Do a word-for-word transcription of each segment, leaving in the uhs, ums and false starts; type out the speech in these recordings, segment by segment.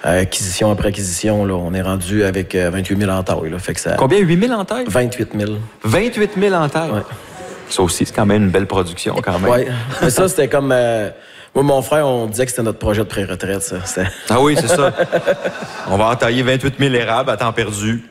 acquisition après acquisition, là, on est rendu avec euh, vingt-huit mille en taille. Là, fait que ça... Combien? huit mille en taille? vingt-huit mille. vingt-huit mille en taille? Ouais. Ça aussi, c'est quand même une belle production, quand même. Oui, mais ça, c'était comme... Euh, moi, mon frère, on disait que c'était notre projet de pré-retraite, ça. C'était... Ah oui, c'est ça. On va entailler vingt-huit mille érables à temps perdu.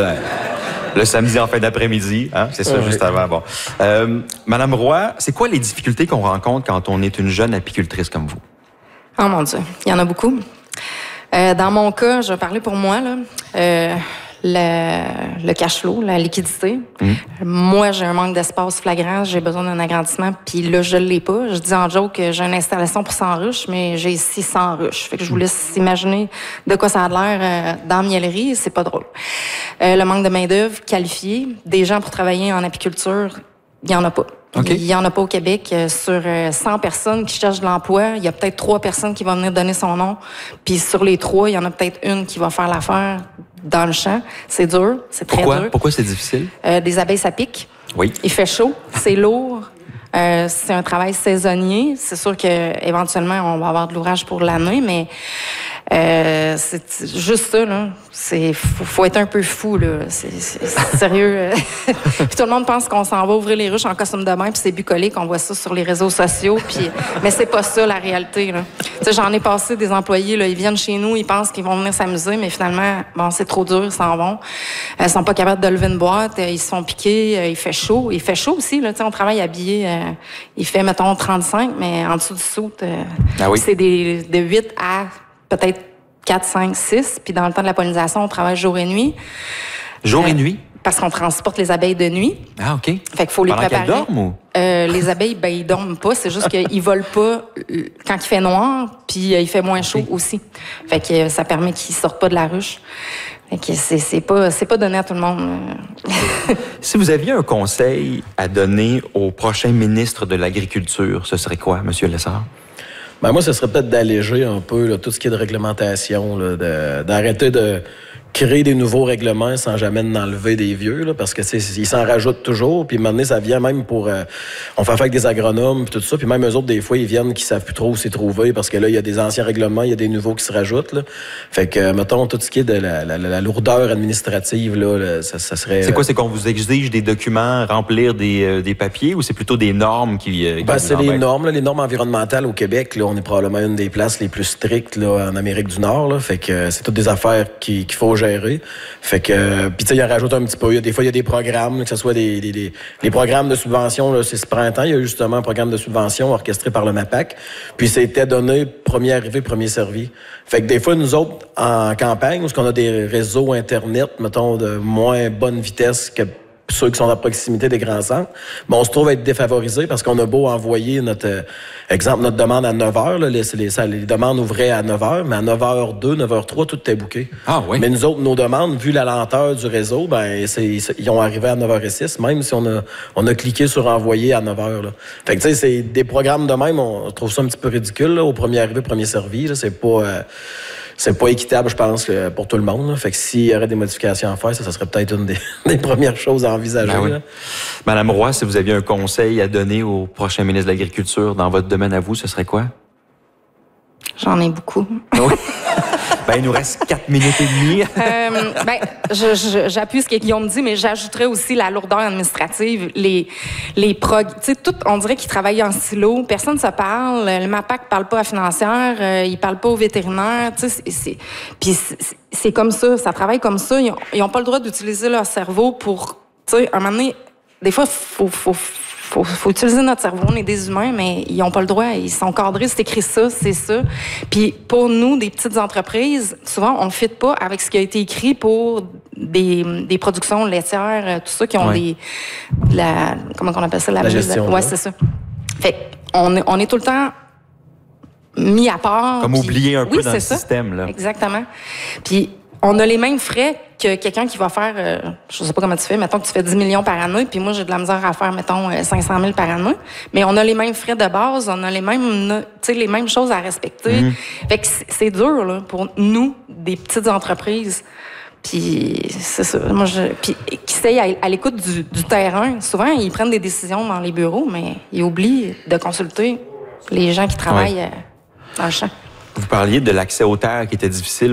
Le samedi en fin d'après-midi, hein? C'est ça, oui. Juste avant. Bon. Euh, Madame Roy, c'est quoi les difficultés qu'on rencontre quand on est une jeune apicultrice comme vous? Oh mon Dieu, il y en a beaucoup. Euh, dans mon cas, je vais parler pour moi, là. Euh, le, le cash flow, la liquidité. Mmh. Moi, j'ai un manque d'espace flagrant, j'ai besoin d'un agrandissement, puis là, je l'ai pas. Je dis en joke que j'ai une installation pour cent ruches, mais j'ai six cents ruches. Fait que je vous laisse imaginer de quoi ça a l'air euh, dans la miellerie, c'est pas drôle. Euh, le manque de main-d'œuvre qualifiée, des gens pour travailler en apiculture, il y en a pas. Okay. Il y en a pas au Québec. Sur cent personnes qui cherchent de l'emploi, il y a peut-être trois personnes qui vont venir donner son nom. Puis sur les trois, il y en a peut-être une qui va faire l'affaire dans le champ. C'est dur, c'est très Pourquoi? dur. Pourquoi c'est difficile? Euh, des abeilles, ça pique. Oui. Il fait chaud, c'est lourd. Euh, c'est un travail saisonnier. C'est sûr qu'éventuellement, on va avoir de l'ouvrage pour l'année, mais euh, c'est juste ça, là. C'est, faut, faut être un peu fou, là. C'est, c'est, c'est sérieux. Puis tout le monde pense qu'on s'en va ouvrir les ruches en costume de bain, puis c'est bucolique, on voit ça sur les réseaux sociaux, puis mais c'est pas ça, la réalité, là. Tu sais, j'en ai passé des employés, là, ils viennent chez nous, ils pensent qu'ils vont venir s'amuser, mais finalement, bon, c'est trop dur, ils s'en vont. Euh, ils sont pas capables de lever une boîte, ils se font piquer, euh, il fait chaud. Il fait chaud aussi, là. Tu sais, on travaille habillé, euh, il fait, mettons, trente-cinq, mais en dessous du soute, euh, ah oui? C'est des, de huit à peut-être quatre, cinq, six. Puis dans le temps de la pollinisation, on travaille jour et nuit. Jour euh, et nuit? Parce qu'on transporte les abeilles de nuit. Ah, OK. Fait qu'il faut les Pendant préparer. qu'elles dorment ou? Euh, les abeilles, ben, ils dorment pas. C'est juste qu'ils volent pas quand il fait noir, puis euh, il fait moins chaud okay. aussi. Fait que euh, ça permet qu'ils sortent pas de la ruche. Fait que c'est, c'est pas, c'est pas donné à tout le monde. Si vous aviez un conseil à donner au prochain ministre de l'Agriculture, ce serait quoi, M. Lessard? Ben moi, ce serait peut-être d'alléger un peu là, tout ce qui est de réglementation, là, de, d'arrêter de créer des nouveaux règlements sans jamais enlever des vieux, là, parce que ils s'en rajoutent toujours. Puis maintenant, ça vient même pour... Euh, on fait affaire avec des agronomes, puis tout ça. Puis même eux autres, des fois, ils viennent qui savent plus trop où s'y trouver, parce que là, il y a des anciens règlements, il y a des nouveaux qui se rajoutent. Là. Fait que, mettons, tout ce qui est de la, la, la lourdeur administrative, là, là ça, ça serait... C'est quoi? C'est qu'on vous exige des documents, remplir des, euh, des papiers, ou c'est plutôt des normes qui... Euh, qui ben, c'est les normes, là, les normes environnementales au Québec. Là, on est probablement une des places les plus strictes là, en Amérique du Nord. Là. Fait que euh, c'est toutes des affaires qui, qu'il faut gérer. Fait que, euh, puis tu sais, il en rajoute un petit peu. Il y a, des fois, il y a des programmes, que ce soit des, des, des les programmes de subvention, là, c'est ce printemps, il y a eu justement un programme de subvention orchestré par le MAPAC. Puis c'était donné premier arrivé, premier servi. Fait que des fois, nous autres, en campagne, où on a des réseaux Internet, mettons, de moins bonne vitesse que ceux qui sont à proximité des grands centres, ben on se trouve à être défavorisés parce qu'on a beau envoyer notre euh, exemple, notre demande à neuf heures, là, les, les, les demandes ouvraient à neuf heures, mais à neuf heures deux, neuf heures trois, tout était booké. Ah oui. Mais nous autres, nos demandes, vu la lenteur du réseau, ben c'est, ils ont arrivé à neuf heures six, même si on a on a cliqué sur envoyer à neuf heures. Là. Fait que tu sais, c'est des programmes de même, on trouve ça un petit peu ridicule, là, au premier arrivé, premier servi, là, c'est pas euh, c'est pas équitable, je pense, pour tout le monde. Là. Fait que s'il y aurait des modifications à faire, ça, ça serait peut-être une des, des premières choses à envisager. Ben oui. Là. Madame Roy, si vous aviez un conseil à donner au prochain ministre de l'Agriculture dans votre domaine à vous, ce serait quoi? J'en ai beaucoup. Oui. Ben, il nous reste quatre minutes et demie. euh, ben, je, je, j'appuie ce que Guillaume dit, mais j'ajouterais aussi la lourdeur administrative, les, les prog... Tu sais, tout, on dirait qu'ils travaillent en silo. Personne ne se parle. Le MAPAC ne parle pas à la financière. Euh, il ne parle pas aux vétérinaires. Tu sais, c'est, c'est... Puis c'est, c'est comme ça. Ça travaille comme ça. Ils n'ont pas le droit d'utiliser leur cerveau pour... Tu sais, à un moment donné, des fois, il faut... faut Faut, faut utiliser notre cerveau. On est des humains, mais ils n'ont pas le droit. Ils sont cadrés. C'est écrit ça, c'est ça. Puis pour nous, des petites entreprises, souvent, on ne fit pas avec ce qui a été écrit pour des, des productions laitières, tout ça, qui ont ouais. des... La, comment on appelle ça? La, la gestion. Oui, c'est ça. Fait on est, on est tout le temps mis à part. Comme puis, oublié un oui, peu dans le ça. système. Là. Exactement. Puis on a les mêmes frais que quelqu'un qui va faire, euh, je sais pas comment tu fais, mettons que tu fais dix millions par année, puis moi, j'ai de la misère à faire, mettons, cinq cent mille par année. Mais on a les mêmes frais de base, on a les mêmes, tu sais, les mêmes choses à respecter. Mm. Fait que c'est, c'est dur, là, pour nous, des petites entreprises. Puis c'est ça. Moi, je, puis qui sait, à, à l'écoute du, du terrain, souvent, ils prennent des décisions dans les bureaux, mais ils oublient de consulter les gens qui travaillent ouais. dans le champ. Vous parliez de l'accès aux terres qui était difficile